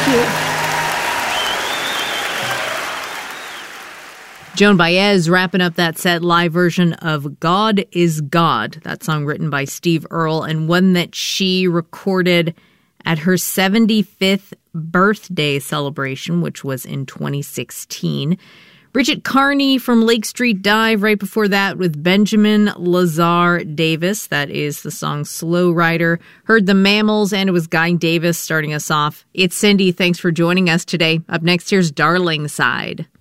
you. Joan Baez wrapping up that set, live version of God is God. That song written by Steve Earle and one that she recorded at her 75th birthday celebration, which was in 2016. Bridget Carney from Lake Street Dive right before that with Benjamin Lazar Davis. That is the song Slow Rider. Heard the Mammals, and it was Guy Davis starting us off. It's Cindy. Thanks for joining us today. Up next, here's Darling Side.